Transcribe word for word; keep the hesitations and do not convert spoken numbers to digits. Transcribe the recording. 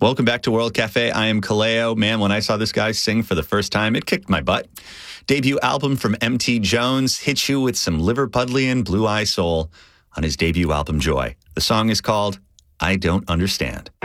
Welcome back to World Cafe. I am Kaleo. Man, when I saw this guy sing for the first time, it kicked my butt. Debut album from M T Jones hits you with some Liverpudlian Blue Eye Soul on his debut album, Joy. The song is called I Don't Understand.